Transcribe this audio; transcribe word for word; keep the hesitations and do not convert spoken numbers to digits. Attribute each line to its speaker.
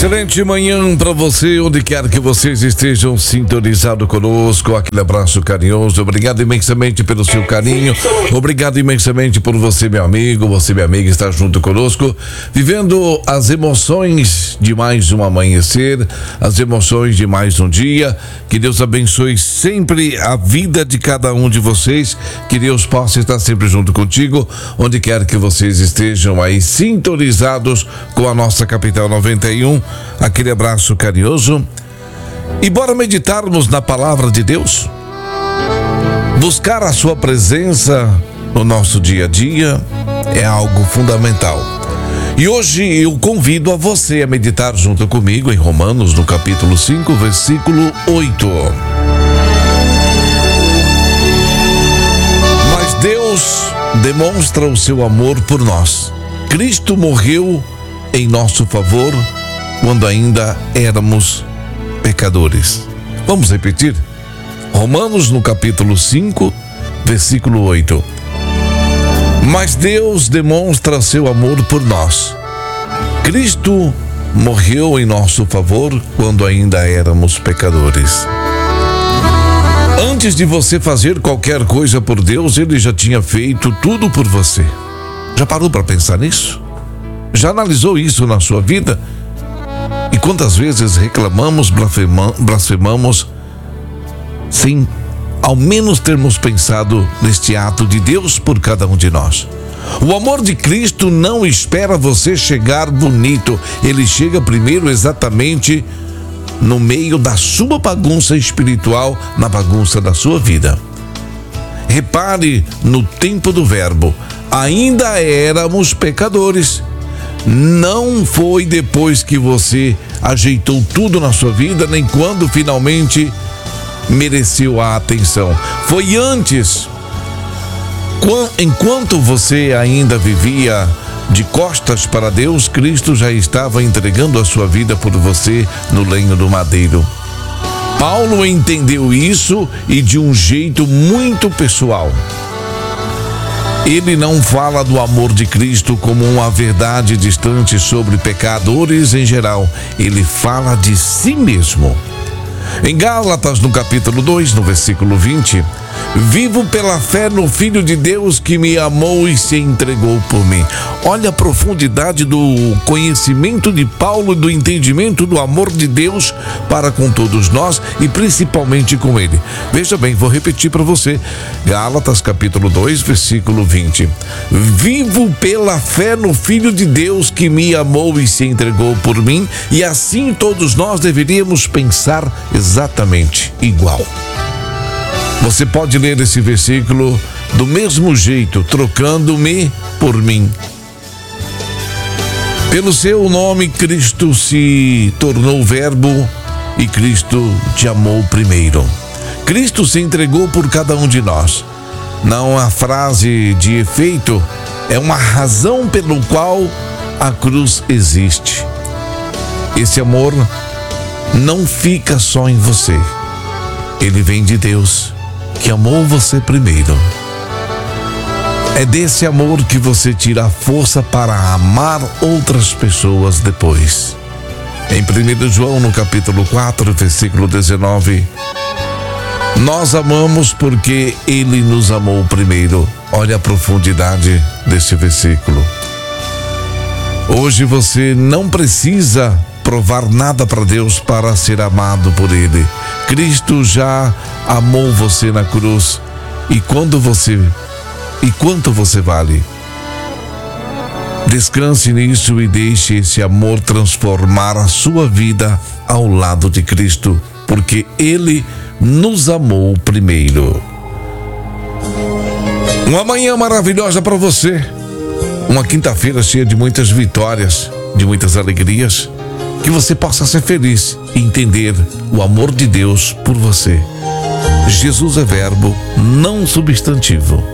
Speaker 1: Excelente manhã para você, onde quer que vocês estejam sintonizados conosco. Aquele abraço carinhoso. Obrigado imensamente pelo seu carinho. Obrigado imensamente por você, meu amigo, você, minha amiga, estar junto conosco, vivendo as emoções de mais um amanhecer, as emoções de mais um dia. Que Deus abençoe sempre a vida de cada um de vocês. Que Deus possa estar sempre junto contigo, onde quer que vocês estejam aí sintonizados com a nossa Capital noventa e um. Aquele abraço carinhoso. E bora meditarmos na palavra de Deus, buscar a sua presença no nosso dia a dia é algo fundamental. E hoje eu convido a você a meditar junto comigo em Romanos, no capítulo cinco, versículo oito. Mas Deus demonstra o seu amor por nós. Cristo morreu em nosso favor quando ainda éramos pecadores. Vamos repetir? Romanos, no capítulo cinco, versículo oito. Mas Deus demonstra seu amor por nós. Cristo morreu em nosso favor quando ainda éramos pecadores. Antes de você fazer qualquer coisa por Deus, Ele já tinha feito tudo por você. Já parou para pensar nisso? Já analisou isso na sua vida? E quantas vezes reclamamos, blasfemamos, sem ao menos termos pensado neste ato de Deus por cada um de nós? O amor de Cristo não espera você chegar bonito. Ele chega primeiro exatamente no meio da sua bagunça espiritual, na bagunça da sua vida. Repare no tempo do verbo. Ainda éramos pecadores. Não foi depois que você ajeitou tudo na sua vida, nem quando finalmente mereceu a atenção. Foi antes. Enquanto você ainda vivia de costas para Deus, Cristo já estava entregando a sua vida por você no lenho do madeiro. Paulo entendeu isso e de um jeito muito pessoal. Ele não fala do amor de Cristo como uma verdade distante sobre pecadores em geral. Ele fala de si mesmo. Em Gálatas, no capítulo dois, no versículo vinte, vivo pela fé no Filho de Deus que me amou e se entregou por mim. Olha a profundidade do conhecimento de Paulo e do entendimento do amor de Deus para com todos nós e principalmente com ele. Veja bem, vou repetir para você. Gálatas, capítulo dois, versículo vinte. Vivo pela fé no Filho de Deus que me amou e se entregou por mim, e assim todos nós deveríamos pensar exatamente igual. Você pode ler esse versículo do mesmo jeito, trocando-me por mim. Pelo seu nome, Cristo se tornou verbo e Cristo te amou primeiro. Cristo se entregou por cada um de nós. Não a frase de efeito, é uma razão pelo qual a cruz existe. Esse amor não fica só em você. Ele vem de Deus, que amou você primeiro. É desse amor que você tira a força para amar outras pessoas depois. Em primeiro João, no capítulo quatro, versículo dezenove, nós amamos porque Ele nos amou primeiro. Olha a profundidade desse versículo. Hoje você não precisa provar nada para Deus para ser amado por Ele. Cristo já amou você na cruz. E quando você e quanto você vale? Descanse nisso e deixe esse amor transformar a sua vida ao lado de Cristo, porque Ele nos amou primeiro. Uma manhã maravilhosa para você. Uma quinta-feira cheia de muitas vitórias, de muitas alegrias. Que você possa ser feliz e entender o amor de Deus por você. Jesus é verbo, não substantivo.